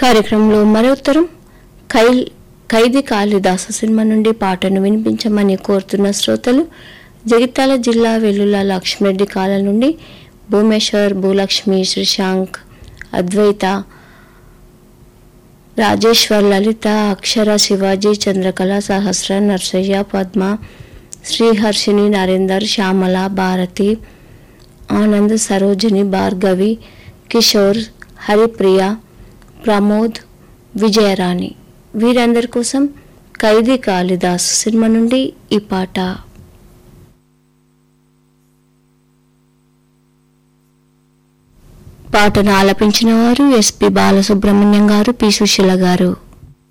కార్యక్రమంలో మరో ఉత్తరం. ఖైదీ కాళిదాస సినిమా నుండి పాటను వినిపించమని కోరుతున్న శ్రోతలు జగిత్యాల జిల్లా వెల్లుల లక్ష్మిరెడ్డి కాలం నుండి భూమేశ్వర్, భూలక్ష్మి, శ్రీశాంక్, అద్వైత, రాజేశ్వర్, లలిత, అక్షర, శివాజీ, చంద్రకళ, సహస్ర, నర్సయ్య, పద్మ, శ్రీహర్షిని, నరేందర్, శ్యామల, భారతి, ఆనంద్, సరోజిని, భార్గవి, కిషోర్, హరిప్రియ, ప్రమోద్, విజయరాణి వీరందరి కోసం ఖైదీ కాళిదాస్ సినిమా నుండి ఈ పాట. పాటను ఆలపించిన వారు ఎస్పి బాలసుబ్రహ్మణ్యం గారు, పి సుశీల గారు.